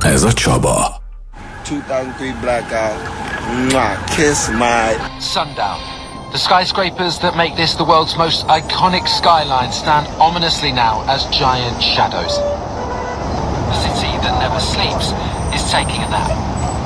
ez a Csaba. 2003 blackout. Mwah, kiss my... Sundown. The skyscrapers that make this the world's most iconic skyline stand ominously now as giant shadows. The city that never sleeps is taking a nap.